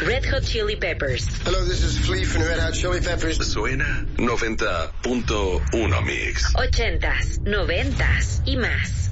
Red Hot Chili Peppers. Hello, this is Flea from Red Hot Chili Peppers. Suena 90.1 Mix. 80s, 90s y más.